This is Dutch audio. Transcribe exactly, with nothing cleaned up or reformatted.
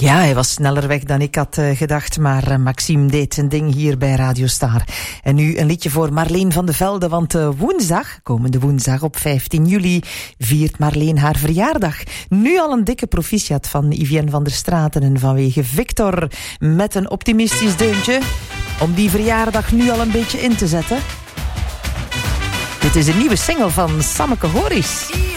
Ja, hij was sneller weg dan ik had uh, gedacht, maar uh, Maxime deed zijn ding hier bij Radio Star. En nu een liedje voor Marleen van de Velde, want uh, woensdag, komende woensdag op vijftien juli, viert Marleen haar verjaardag. Nu al een dikke proficiat van Yvienne van der Straten en vanwege Victor met een optimistisch deuntje om die verjaardag nu al een beetje in te zetten. Dit is een nieuwe single van Sammeke Horis.